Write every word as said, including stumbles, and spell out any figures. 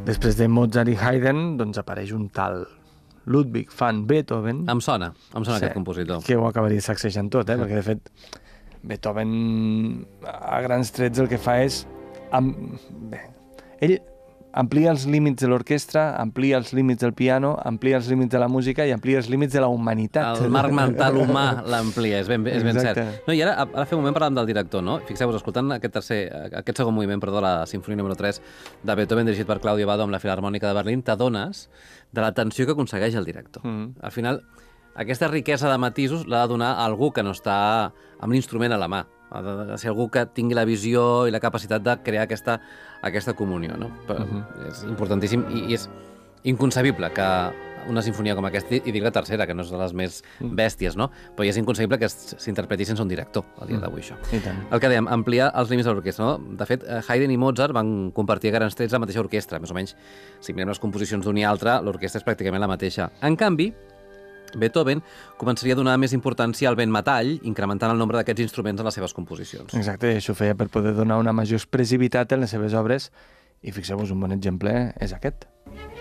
després de Mozart i Haydn, doncs apareix un tal Ludwig van Beethoven. Em sona, em sona sí, aquest compositor. Que ho acabaria sacsejant tot, eh? Sí. Perquè, de fet, Beethoven, a grans trets, el que fa és... Amb... Bé, ell amplia els límits de l'orquestra, amplia els límits del piano, amplia els límits de la música i amplia els límits de la humanitat. El marc mental humà l'amplia, és ben, és ben cert. No, i ara, ara fa un moment parlàvem del director, no? Fixeu-vos, escoltant aquest, tercer, aquest segon moviment, perdó, la sinfonia número tres de Beethoven, dirigit per Claudio Abbado amb la Filarmònica de Berlín, t'adones de la tensió que aconsegueix el director. Mm. Al final, aquesta riquesa de matisos l'ha de donar a algú que no està amb l'instrument a la mà. Ha de ser algú que tingui la visió i la capacitat de crear aquesta, aquesta comunió, no? Però uh -huh. És importantíssim i, i és inconcebible que una sinfonia com aquesta, i dic la tercera, que no és de les més bèsties, no? Però és inconcebible que s'interpreti sense un director al dia d'avui, això. El que dèiem, ampliar els límits de l'orquestra, no? De fet, Haydn i Mozart van compartir a grans trets la mateixa orquestra, més o menys. Si mirem les composicions d'un i altre, l'orquestra és pràcticament la mateixa. En canvi, Beethoven començaria a donar més importància al vent metall, incrementant el nombre d'aquests instruments en les seves composicions. Exacte, això ho feia per poder donar una major expressivitat en les seves obres, i fixeu-vos, un bon exemple és aquest.